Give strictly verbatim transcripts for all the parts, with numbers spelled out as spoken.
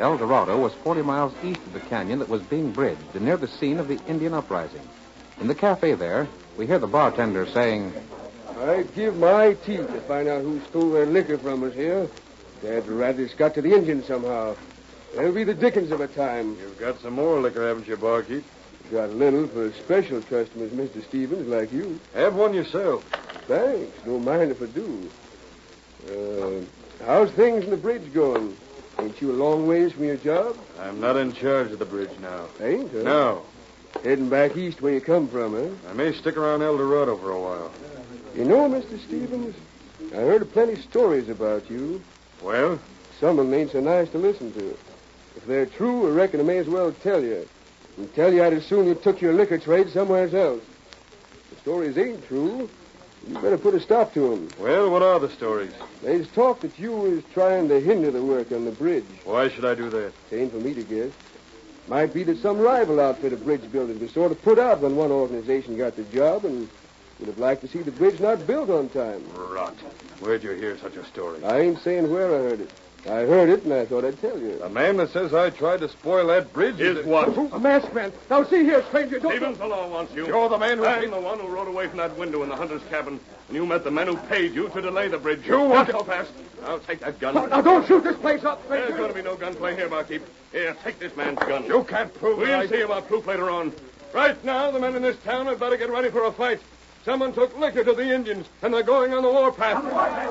El Dorado was forty miles east of the canyon that was being bridged and near the scene of the Indian uprising. In the cafe there, we hear the bartender saying, I'd give my teeth to find out who stole their liquor from us here. That Radis got to the Indians somehow. That'll be the dickens of a time. You've got some more liquor, haven't you, barkeep? Got a little for special customers, Mister Stevens, like you. Have one yourself. Thanks. Don't mind if I do. Uh, how's things in the bridge going? Ain't you a long ways from your job? I'm not in charge of the bridge now. Ain't, huh? No. Heading back east where you come from, huh? I may stick around El Dorado for a while. You know, Mister Stevens, I heard plenty stories about you. Well? Some of them ain't so nice to listen to. If they're true, I reckon I may as well tell you. And tell you I'd as soon you took your liquor trade somewhere else. If the stories ain't true, you better put a stop to them. Well, what are the stories? There's talk that you was trying to hinder the work on the bridge. Why should I do that? It ain't for me to guess. Might be that some rival outfit of bridge builders was sort of put out when one organization got the job and would have liked to see the bridge not built on time. Rot. Where'd you hear such a story? I ain't saying where I heard it. I heard it, and I thought I'd tell you. The man that says I tried to spoil that bridge is... Is what? A masked man. Now, see here, stranger. Don't... Stevens, the law wants you. You're the man who... I'm the one who rode away from that window in the hunter's cabin, and you met the men who paid you to delay the bridge. You want to... so fast. I'll take that gun. Now, now, don't shoot this place up, stranger. There's going to be no gunplay here, barkeep. Here, take this man's gun. You can't prove it. We'll I... see about proof later on. Right now, the men in this town had better get ready for a fight. Someone took liquor to the Indians, and they're going on the warpath.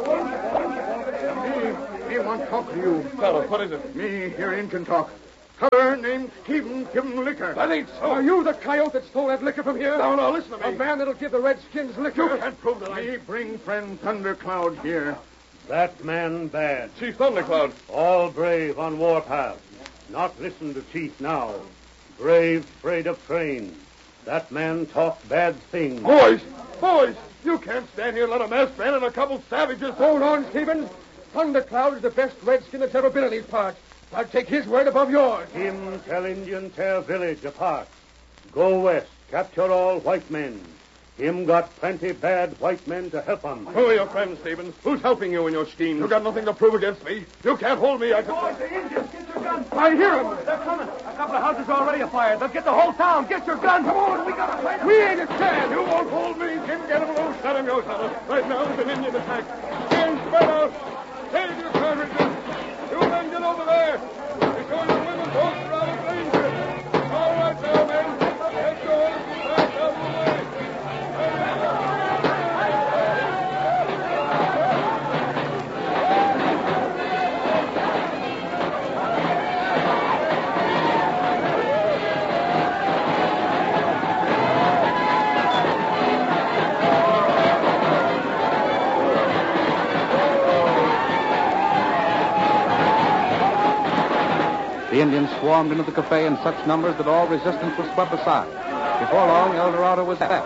Me, me want to talk to you. Fellow, what is it? Me here Injun talk. Feller named Stevens give him liquor. That ain't so. Are you the coyote that stole that liquor from here? No, no, listen to me. A man that'll give the Redskins liquor. You can't prove that I... Me bring friend Thundercloud here. That man bad. Chief Thundercloud. All brave on warpath. Not listen to Chief now. Brave, afraid of train. That man talk bad things. Boys, boys, you can't stand here and let a masked man and a couple savages... Hold on, Stevens. Thundercloud's the best redskin that's ever been in these parts. I'll take his word above yours. Him tell Indian tear village apart. Go west, capture all white men. Him got plenty bad white men to help him. Who are your friends, Stevens? Who's helping you in your schemes? You got nothing to prove against me. You can't hold me. I can... Boys, the Indians, get your guns. I hear them. They're coming. A couple of houses already afire. They'll get the whole town. Get your guns. Come on, we gotta fight them. We ain't a chance. You won't hold me. Jim, get him loose. Let him go, fellas. Right now, there's an Indian attack. Stand spread out. Save your cartridges. You men get over there. Before your women folks are out of danger. All right now, men. Let's go over the back out of the way. The Indians swarmed into the cafe in such numbers that all resistance was swept aside. Before long, El Dorado was left.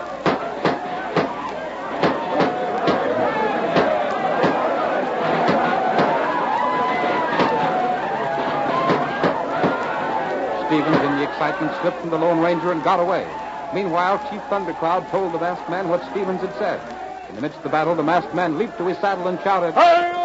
Stevens, in the excitement, slipped from the Lone Ranger and got away. Meanwhile, Chief Thundercloud told the masked man what Stevens had said. In the midst of the battle, the masked man leaped to his saddle and shouted, Hi!